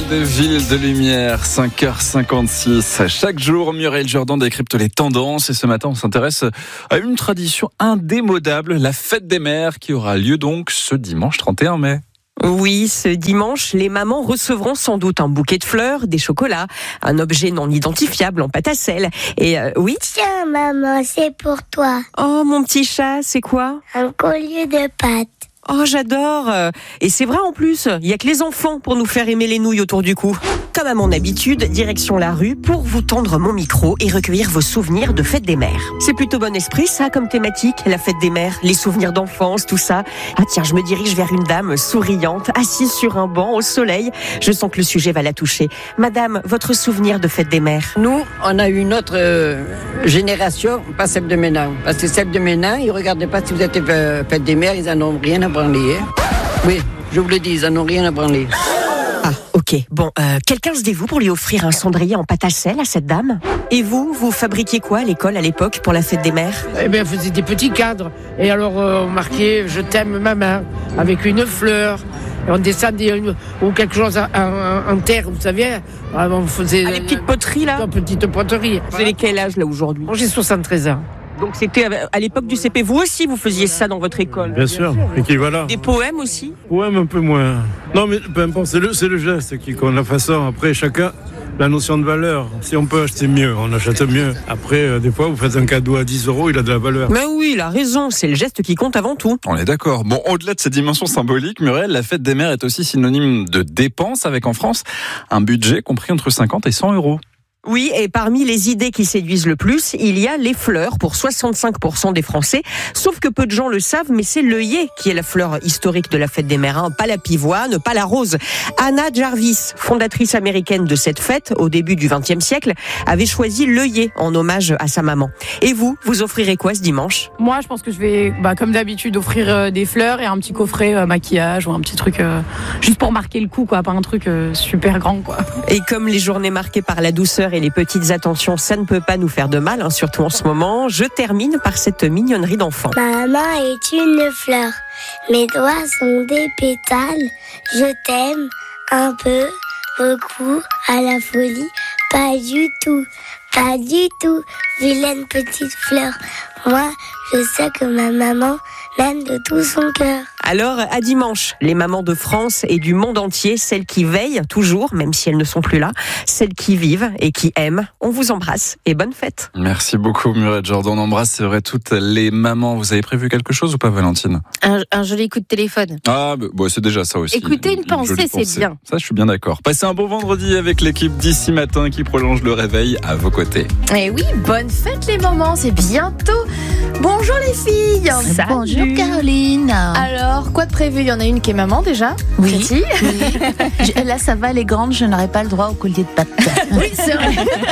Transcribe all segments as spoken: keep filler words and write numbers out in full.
de Ville de Lumière, cinq heures cinquante-six. Chaque jour, Muriel Jourdan décrypte les tendances et ce matin, on s'intéresse à une tradition indémodable, la fête des mères qui aura lieu donc ce dimanche trente et un mai. Oui, ce dimanche, les mamans recevront sans doute un bouquet de fleurs, des chocolats, un objet non identifiable en pâte à sel. Et euh, oui. Tiens, maman, c'est pour toi. Oh, mon petit chat, c'est quoi ? Un collier de pâtes. Oh, j'adore. Et c'est vrai en plus, il y a que les enfants pour nous faire aimer les nouilles autour du cou. Comme à mon habitude, direction la rue pour vous tendre mon micro et recueillir vos souvenirs de fête des mères. C'est plutôt bon esprit ça comme thématique, la fête des mères, les souvenirs d'enfance, tout ça. Ah tiens, je me dirige vers une dame souriante, assise sur un banc au soleil. Je sens que le sujet va la toucher. Madame, votre souvenir de fête des mères ? Nous, on a eu une autre euh, génération, pas celle de maintenant. Parce que celle de maintenant, ils ne regardaient pas si vous êtes euh, fête des mères, ils en ont rien à branler. Hein. Oui, je vous le dis, ils en ont rien à branler. Ah, ok. Bon, euh, quelqu'un se dévoue pour lui offrir un cendrier en pâte à sel à cette dame ? Et vous, vous fabriquiez quoi à l'école à l'époque pour la fête des mères ? Eh bien, on faisait des petits cadres. Et alors, euh, on marquait « Je t'aime, maman » avec une fleur. Et on descendait une, ou quelque chose en, en, en terre, vous savez. On faisait ah, les petites poteries, là ? Une petite poterie. Vous avez quel âge, là, aujourd'hui ? Moi, j'ai soixante-treize ans. Donc c'était à l'époque du C P. Vous aussi, vous faisiez ça dans votre école ? Bien sûr. Et qui voilà. Des poèmes aussi ? Poèmes un peu moins. Non, mais peu importe, c'est le, c'est le geste qui compte. La façon, après, chacun, la notion de valeur. Si on peut acheter mieux, on achète mieux. Après, euh, des fois, vous faites un cadeau à dix euros, il a de la valeur. Mais oui, il a raison. C'est le geste qui compte avant tout. On est d'accord. Bon, au-delà de ces dimensions symboliques, Muriel, la fête des mères est aussi synonyme de dépenses avec en France un budget compris entre cinquante et cent euros. Oui, et parmi les idées qui séduisent le plus, il y a les fleurs pour soixante-cinq pour cent des Français. Sauf que peu de gens le savent, mais c'est l'œillet qui est la fleur historique de la fête des mères, hein. Pas la pivoine, pas la rose. Anna Jarvis, fondatrice américaine de cette fête au début du vingtième siècle, avait choisi l'œillet en hommage à sa maman. Et vous, vous offrirez quoi ce dimanche ? Moi, je pense que je vais, bah, comme d'habitude, offrir euh, des fleurs et un petit coffret euh, maquillage ou un petit truc euh, juste pour marquer le coup, quoi, pas un truc euh, super grand, quoi. Et comme les journées marquées par la douceur et les petites attentions, ça ne peut pas nous faire de mal, hein, surtout en ce moment. Je termine par cette mignonnerie d'enfant. Maman est une fleur, mes doigts sont des pétales. Je t'aime un peu, beaucoup, à la folie, pas du tout, pas du tout. Vilaine petite fleur, moi je sais que ma maman m'aime de tout son cœur. Alors, à dimanche, les mamans de France et du monde entier, celles qui veillent toujours, même si elles ne sont plus là, celles qui vivent et qui aiment, on vous embrasse et bonne fête. Merci beaucoup Muriel Jourdan, on embrasse, c'est vrai, toutes les mamans. Vous avez prévu quelque chose ou pas, Valentine ? un, un joli coup de téléphone. Ah, bah, bon, c'est déjà ça aussi. Écoutez une, une pensée, c'est pensée. Bien. Ça, je suis bien d'accord. Passez un bon vendredi avec l'équipe d'ici matin qui prolonge le réveil à vos côtés. Et oui, bonne fête les mamans, c'est bientôt. Bonjour les filles. Salut. Bonjour Caroline. Alors, quoi de prévu ? Il y en a une qui est maman déjà. Oui. oui. je, là, ça va, elle est grande, je n'aurai pas le droit au collier de pâtes. Oui, c'est vrai.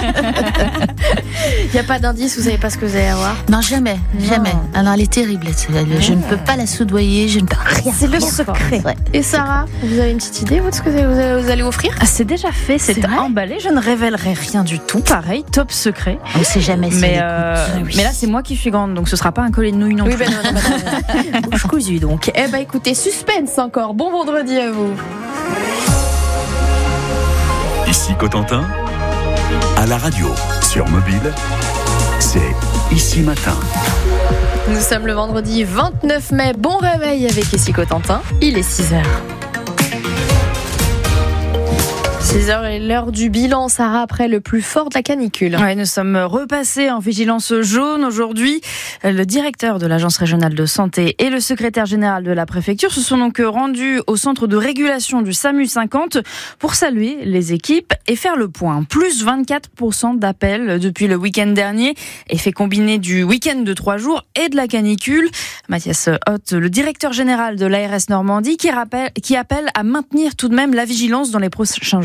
Il n'y a pas d'indice, vous savez pas ce que vous allez avoir ? Non, jamais, non. jamais. Alors, elle est terrible. Je ne peux pas la soudoyer, je ne peux rien. C'est le secret. Ouais. Et Sarah, vous avez une petite idée vous, de ce que vous allez, vous allez offrir ? Ah, c'est déjà fait, c'est, c'est emballé. Je ne révélerai rien du tout. Pareil, top secret. On ne sait jamais si mais, euh, oui. mais là, c'est moi qui suis grande, donc ce sera pas un collier de nouilles non oui, plus. Ben non, non, non, non. Bouche cousue donc. Eh ben écoutez, suspense encore. Bon vendredi à vous. Ici Cotentin, à la radio, sur mobile, c'est Ici Matin. Nous sommes le vendredi vingt-neuf mai. Bon réveil avec Ici Cotentin. Il est six heures. six heures est l'heure du bilan, Sarah, après le plus fort de la canicule. Oui, nous sommes repassés en vigilance jaune aujourd'hui. Le directeur de l'Agence régionale de santé et le secrétaire général de la préfecture se sont donc rendus au centre de régulation du SAMU cinquante pour saluer les équipes et faire le point. Plus vingt-quatre pour cent d'appels depuis le week-end dernier, effet combiné du week-end de trois jours et de la canicule. Mathias Hoth, le directeur général de l'A R S Normandie, qui, rappelle, qui appelle à maintenir tout de même la vigilance dans les prochains jours.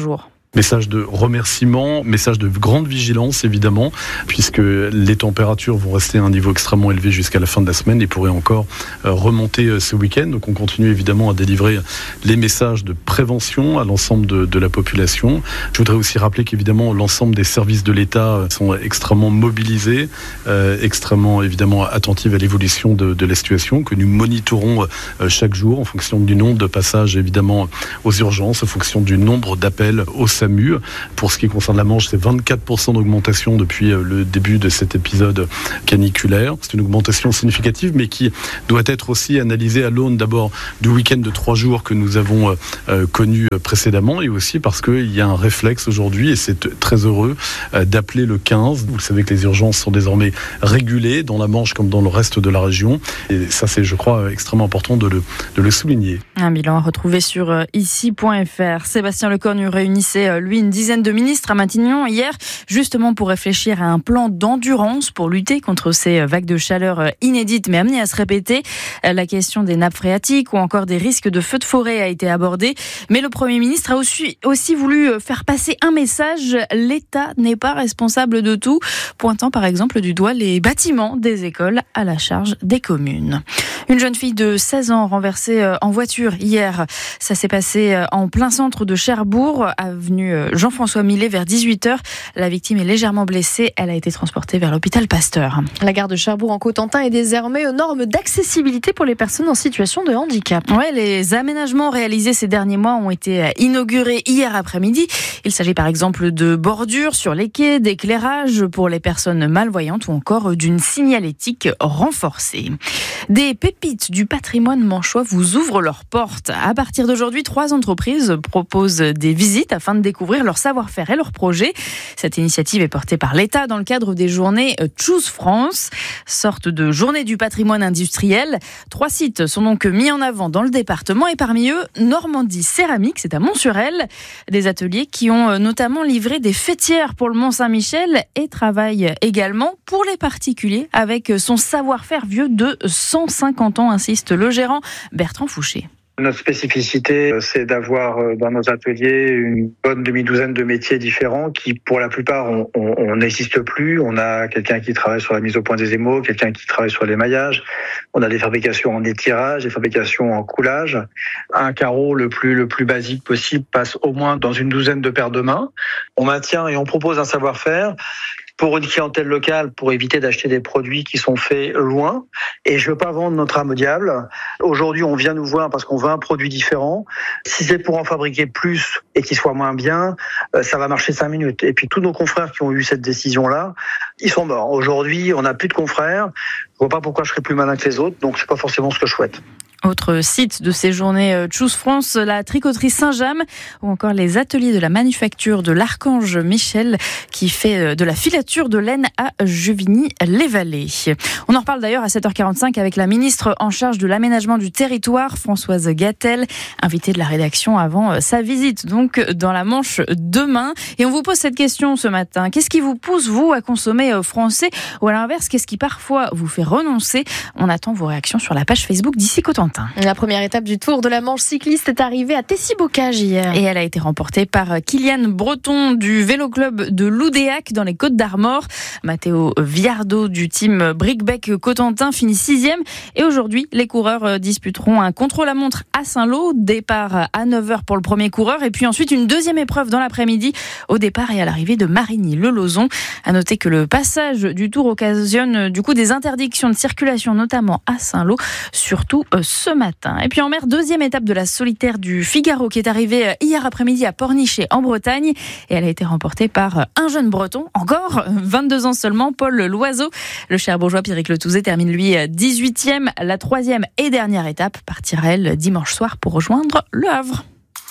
Message de remerciement, message de grande vigilance évidemment, puisque les températures vont rester à un niveau extrêmement élevé jusqu'à la fin de la semaine et pourraient encore remonter ce week-end. Donc on continue évidemment à délivrer les messages de prévention à l'ensemble de, de la population. Je voudrais aussi rappeler qu'évidemment l'ensemble des services de l'État sont extrêmement mobilisés, euh, extrêmement évidemment attentifs à l'évolution de, de la situation, que nous monitorons euh, chaque jour en fonction du nombre de passages évidemment aux urgences, en fonction du nombre d'appels au SAMU. Pour ce qui concerne la Manche, c'est vingt-quatre pour cent d'augmentation depuis le début de cet épisode caniculaire. C'est une augmentation significative, mais qui doit être aussi analysée à l'aune d'abord du week-end de trois jours que nous avons euh, connu précédemment, et aussi parce qu'il y a un réflexe aujourd'hui, et c'est très heureux, euh, d'appeler le quinze. Vous savez que les urgences sont désormais régulées dans la Manche comme dans le reste de la région, et ça c'est, je crois, extrêmement important de le, de le souligner. Un bilan à retrouver sur euh, ici point f r. Sébastien Lecornu réunissait euh, lui une dizaine de ministres à Matignon hier, justement pour réfléchir à un plan d'endurance pour lutter contre ces vagues de chaleur inédites mais amenées à se répéter. La question des nappes phréatiques ou encore des risques de feux de forêt a été abordée, mais le Premier ministre a aussi, aussi voulu faire passer un message: l'État n'est pas responsable de tout, pointant par exemple du doigt les bâtiments des écoles à la charge des communes. Une jeune fille de seize ans renversée en voiture hier, ça s'est passé en plein centre de Cherbourg, avenue Jean-François Millet vers dix-huit heures. La victime est légèrement blessée. Elle a été transportée vers l'hôpital Pasteur. La gare de Cherbourg en Cotentin est désormais aux normes d'accessibilité pour les personnes en situation de handicap. Ouais, les aménagements réalisés ces derniers mois ont été inaugurés hier après-midi. Il s'agit par exemple de bordures sur les quais, d'éclairage pour les personnes malvoyantes ou encore d'une signalétique renforcée. Des pépites du patrimoine manchois vous ouvrent leurs portes. À partir d'aujourd'hui, trois entreprises proposent des visites afin de découvrir leur savoir-faire et leurs projets. Cette initiative est portée par l'État dans le cadre des journées Choose France, sorte de journée du patrimoine industriel. Trois sites sont donc mis en avant dans le département et parmi eux, Normandie Céramique, c'est à Mont-sur-Elle. Des ateliers qui ont notamment livré des fêtières pour le Mont-Saint-Michel et travaillent également pour les particuliers avec son savoir-faire vieux de cent cinquante ans, insiste le gérant Bertrand Fouché. Notre spécificité, c'est d'avoir dans nos ateliers une bonne demi-douzaine de métiers différents qui, pour la plupart, on, on, on n'existe plus. On a quelqu'un qui travaille sur la mise au point des émaux, quelqu'un qui travaille sur l'émaillage. On a des fabrications en étirage, des fabrications en coulage. Un carreau le plus le plus basique possible passe au moins dans une douzaine de paires de mains. On maintient et on propose un savoir-faire pour une clientèle locale, pour éviter d'acheter des produits qui sont faits loin. Et je veux pas vendre notre âme au diable. Aujourd'hui, on vient nous voir parce qu'on veut un produit différent. Si c'est pour en fabriquer plus et qu'il soit moins bien, ça va marcher cinq minutes. Et puis tous nos confrères qui ont eu cette décision-là, ils sont morts. Aujourd'hui, on n'a plus de confrères. Je vois pas pourquoi je serais plus malin que les autres, donc c'est pas forcément ce que je souhaite. Autre site de ces journées Choose France, la tricoterie Saint-James ou encore les ateliers de la manufacture de l'Archange Michel qui fait de la filature de laine à Juvigny-les-Vallées. On en reparle d'ailleurs à sept heures quarante-cinq avec la ministre en charge de l'aménagement du territoire, Françoise Gatel, invitée de la rédaction avant sa visite donc dans la Manche demain. Et on vous pose cette question ce matin. Qu'est-ce qui vous pousse, vous, à consommer français ou à l'inverse, qu'est-ce qui parfois vous fait renoncer? On attend vos réactions sur la page Facebook d'Ici Cotentin. La première étape du Tour de la Manche cycliste est arrivée à Tessy-Bocage hier. Et elle a été remportée par Kylian Breton du Vélo Club de Loudéac dans les Côtes-d'Armor. Mathéo Viardot du team Brickbeck Cotentin finit sixième. Et aujourd'hui, les coureurs disputeront un contre-la-montre à Saint-Lô. Départ à neuf heures pour le premier coureur. Et puis ensuite, une deuxième épreuve dans l'après-midi au départ et à l'arrivée de Marigny-le-Lauzon. À noter que le passage du Tour occasionne du coup des interdictions de circulation, notamment à Saint-Lô, surtout ce matin. Et puis en mer, deuxième étape de la solitaire du Figaro qui est arrivée hier après-midi à Pornichet en Bretagne et elle a été remportée par un jeune breton, encore vingt-deux ans seulement, Paul Loiseau. Le Cherbourgeois Pierrick Letouzet termine lui dix-huitième. La troisième et dernière étape partira elle dimanche soir pour rejoindre Le Havre.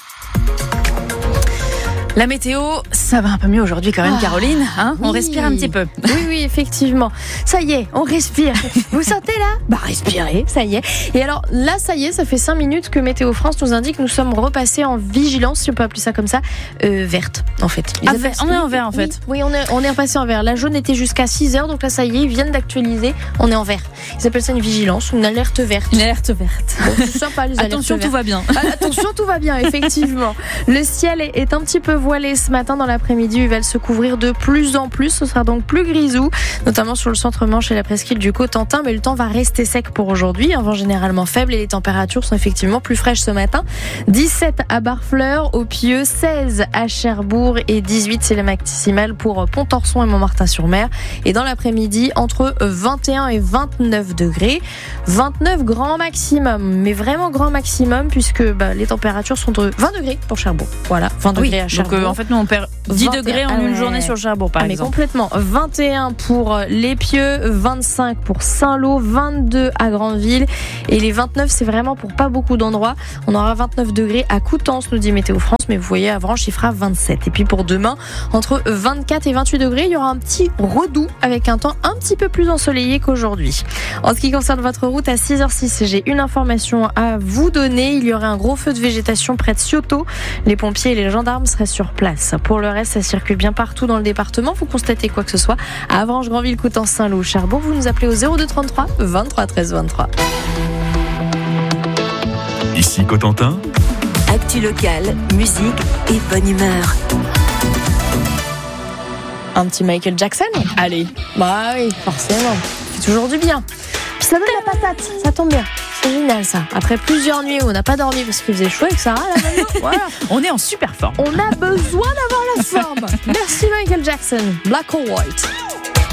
La météo, ça va un peu mieux aujourd'hui quand même, ah, Caroline, hein, on oui. respire un petit peu. Oui, oui, effectivement. Ça y est, on respire. Vous sentez là? Bah, respirez, ça y est. Et alors là, ça y est, ça fait cinq minutes que Météo France nous indique que nous sommes repassés en vigilance, si on peut appeler ça comme ça, euh, verte, en fait. Ah, appellent... On est en vert, en fait. Oui, oui on, est, on est repassé en vert. La jaune était jusqu'à six heures, donc là, ça y est, ils viennent d'actualiser. On est en vert. Ils appellent ça une vigilance, une alerte verte. Une alerte verte. Bon, c'est sympa, les alertes Attention, vertes. tout va bien. Attention, tout va bien, effectivement. Le ciel est, est un petit peu voilé ce matin. Dans l'après-midi, il va se couvrir de plus en plus. Ce sera donc plus grisou, notamment sur le centre-Manche et la presqu'île du Cotentin. Mais le temps va rester sec pour aujourd'hui. Un vent généralement faible et les températures sont effectivement plus fraîches ce matin. dix-sept à Barfleur, au Pieux, seize à Cherbourg et dix-huit, c'est le maximal pour Pont-Orson et Montmartin-sur-Mer. Et dans l'après-midi, entre vingt et un et vingt-neuf degrés. vingt-neuf grand maximum, mais vraiment grand maximum puisque bah, les températures sont de vingt degrés pour Cherbourg. Voilà, vingt oui, degrés à Cherbourg. Donc euh, en fait, nous on perd dix degrés en ah ouais. une journée sur Cherbourg par ah, mais exemple. complètement. vingt et un pour Les Pieux, vingt-cinq pour Saint-Lô, vingt-deux à Grandville et les vingt-neuf, c'est vraiment pour pas beaucoup d'endroits. On aura vingt-neuf degrés à Coutances, nous dit Météo France, mais vous voyez, Avranches, il fera vingt-sept. Et puis pour demain, entre vingt-quatre et vingt-huit degrés, il y aura un petit redout avec un temps un petit peu plus ensoleillé qu'aujourd'hui. En ce qui concerne votre route, à six heures six, j'ai une information à vous donner. Il y aurait un gros feu de végétation près de Cioto. Les pompiers et les gendarmes seraient sur place. Pour le reste, ça circule bien partout dans le département. Vous constatez quoi que ce soit à Avranches, Grandville, Coutances, Saint-Lô, Cherbourg, vous nous appelez au zéro deux trente-trois vingt-trois treize vingt-trois. Ici Cotentin. Actu locale, musique et bonne humeur. Un petit Michael Jackson ? Allez. Bah oui, forcément. Ça fait toujours du bien. Puis ça donne la patate, ça tombe bien. C'est génial ça. Après plusieurs nuits où on n'a pas dormi parce qu'il faisait chaud avec Sarah, là maintenant, voilà. On est en super forme. On a besoin d'avoir la forme. Merci Michael Jackson. Black or White.